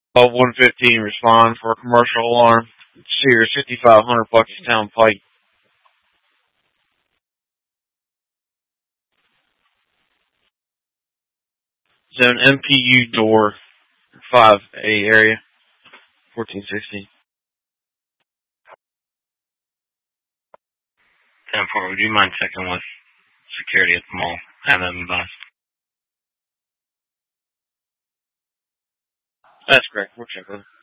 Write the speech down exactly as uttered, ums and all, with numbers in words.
Uh, one fifteen, respond for a commercial alarm. Sears, fifty-five hundred Buckstown Pike. Zone M P U door five A area, fourteen sixteen. ten four, would you mind checking with security at the mall? Have them advised. That's correct. We'll check with them.